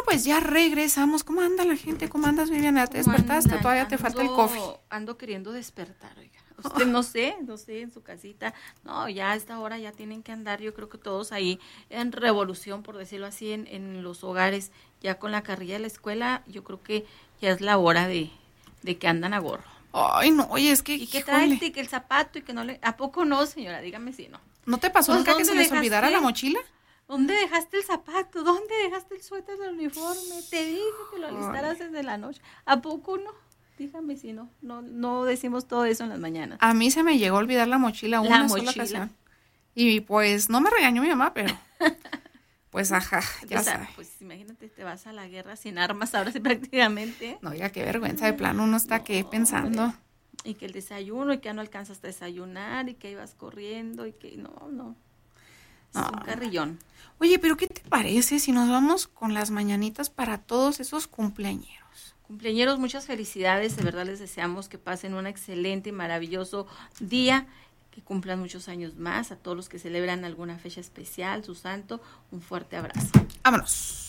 pues ya regresamos. ¿Cómo anda la gente? ¿Cómo andas, Viviana? ¿Te despertaste? ¿Todavía te falta el coffee? Ando queriendo despertar, oiga. Usted no sé, en su casita. No, ya a esta hora ya tienen que andar, yo creo que todos ahí en revolución, por decirlo así, en los hogares, ya con la carrilla de la escuela, yo creo que ya es la hora de que andan a gorro. Ay, no, oye, es que, ¿Y qué trae que el zapato y que no le... ¿A poco no, señora? Dígame si no. ¿No te pasó Pues, nunca que se ¿dónde les olvidara la mochila? ¿Dónde dejaste el zapato? ¿Dónde dejaste el suéter del uniforme? Te dije que lo alistaras desde la noche. ¿A poco no? Dígame si no. No decimos todo eso en las mañanas. A mí se me llegó a olvidar la mochila una sola ocasión. Y pues no me regañó mi mamá, pero pues ajá, ya sabes. Pues imagínate, te vas a la guerra sin armas ahora sí prácticamente. No, ya qué vergüenza, de plano uno está aquí pensando. Y que el desayuno, y que ya no alcanzas a desayunar, y que ibas corriendo, y que no. Es un carrillón. Oye, pero ¿qué te parece si nos vamos con las mañanitas para todos esos cumpleañeros? Cumpleañeros, muchas felicidades, de verdad les deseamos que pasen un excelente y maravilloso día, que cumplan muchos años más, a todos los que celebran alguna fecha especial, su santo, un fuerte abrazo. Vámonos.